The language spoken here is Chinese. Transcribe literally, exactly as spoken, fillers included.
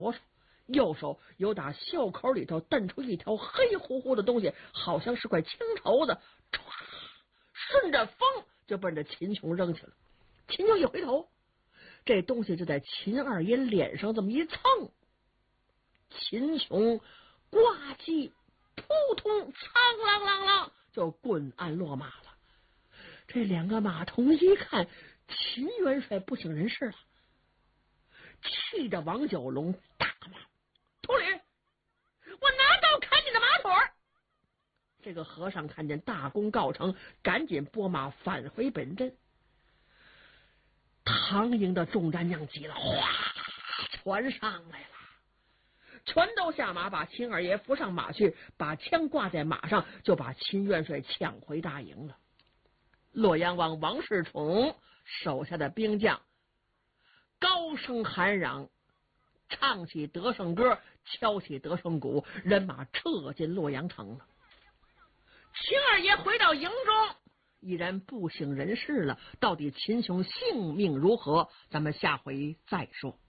手，右手又打袖口里头瞪出一条黑乎乎的东西，好像是块青绸子，唰，顺着风就奔着秦琼扔去了。秦琼一回头，这东西就在秦二爷脸上这么一蹭，秦琼呱唧扑通苍啷啷啷就滚鞍落马了。这两个马童一看秦元帅不省人事了，气得王九龙大骂：“秃驴，我拿刀砍你的马腿！”这个和尚看见大功告成，赶紧拨马返回本阵。唐营的众战将急了，哗，全上来了，全都下马，把秦二爷扶上马去，把枪挂在马上，就把秦元帅抢回大营了。洛阳王王世充手下的兵将高声喊嚷，唱起得胜歌，敲起得胜鼓，人马撤进洛阳城了。秦二爷回到营中，已然不省人事了。到底秦琼性命如何？咱们下回再说。